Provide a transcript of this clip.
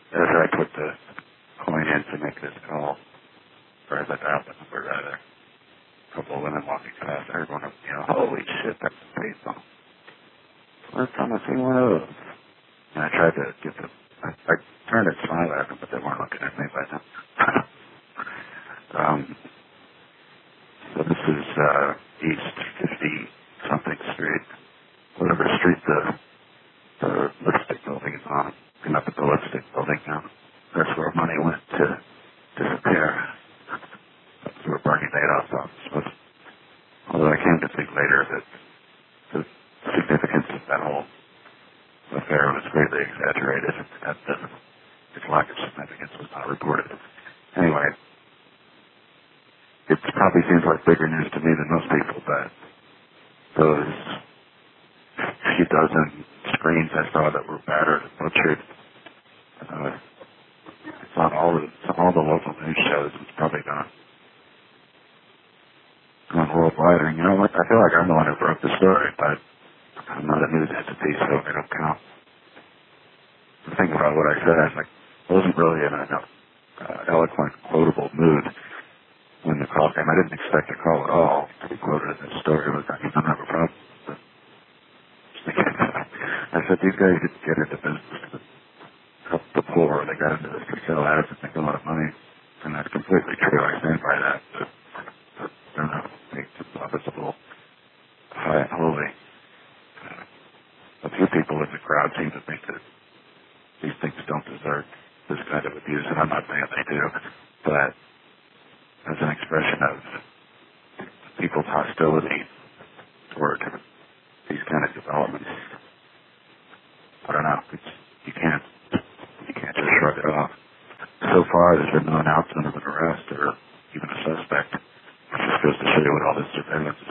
As I put the coin in to make this call, or as I dialed the number rather, a couple of women walking past, I heard one of them yell, "Holy shit, that's a payphone." First time I've seen one of those. And I tried to get them, I turned and smiled at them, but they weren't looking at me by then. So this is East 50-something Street, whatever street the lipstick building is on. I'm up at the lipstick building now. That's where money went to disappear. That's where Bernie Madoff's office was. Although I came to think later that the significance of that whole affair was greatly exaggerated, and that its lack of significance was not reported. Anyway, it probably seems like bigger news to me than most people, but those few dozen screens I saw that were battered and butchered, it's on all the local news shows. It's probably gone worldwide. And, I feel like I'm the one who broke the story, but I'm not a news entity, so I don't count. Think about what I said. I wasn't really in an eloquent, quotable mood when the call came. I didn't expect a call at all to be quoted in this story. I don't have a problem. But I said, these guys didn't get into business to help the poor. They got into this to sell ads and make a lot of money. And that's completely true. I stand by that. But they're not make the visible, high and holy. A few people in the crowd seem to think that these things don't deserve this kind of abuse, and I'm not saying they do, but as an expression of people's hostility toward these kind of developments, I don't know. You can't just shrug it off. So far, there's been no announcement of an arrest or even a suspect, which just goes to show you what all this surveillance